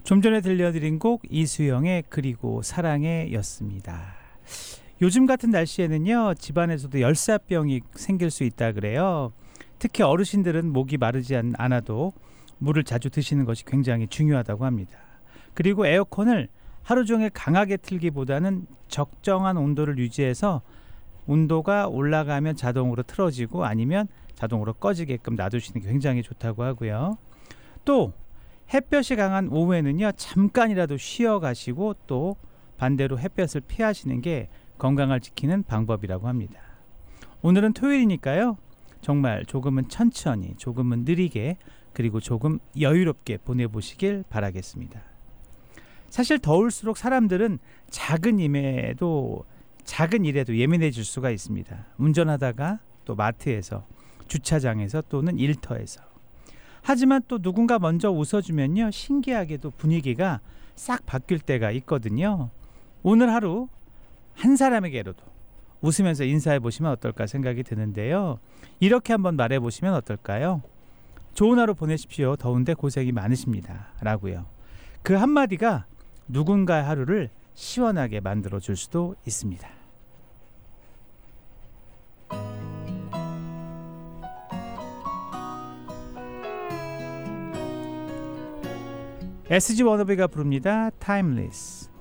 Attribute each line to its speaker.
Speaker 1: 좀 전에 들려드린 곡 이수영의 그리고 사랑해 였습니다. 요즘 같은 날씨에는요, 집안에서도 열사병이 생길 수 있다 그래요. 특히 어르신들은 목이 마르지 않아도 물을 자주 드시는 것이 굉장히 중요하다고 합니다. 그리고 에어컨을 하루 종일 강하게 틀기보다는 적정한 온도를 유지해서 온도가 올라가면 자동으로 틀어지고 아니면 자동으로 꺼지게끔 놔두시는 게 굉장히 좋다고 하고요. 또 햇볕이 강한 오후에는요, 잠깐이라도 쉬어 가시고 또 반대로 햇볕을 피하시는 게 건강을 지키는 방법이라고 합니다. 오늘은 토요일이니까요, 정말 조금은 천천히, 조금은 느리게, 그리고 조금 여유롭게 보내보시길 바라겠습니다. 사실 더울수록 사람들은 작은 일에도 예민해질 수가 있습니다. 운전하다가 또 마트에서, 주차장에서 또는 일터에서. 하지만 또 누군가 먼저 웃어주면요, 신기하게도 분위기가 싹 바뀔 때가 있거든요. 오늘 하루 한 사람에게로도 웃으면서 인사해 보시면 어떨까 생각이 드는데요. 이렇게 한번 말해 보시면 어떨까요? 좋은 하루 보내십시오. 더운데 고생이 많으십니다. 라고요. 그 한마디가 누군가의 하루를 시원하게 만들어 줄 수도 있습니다. SG 워너비가 부릅니다. Timeless.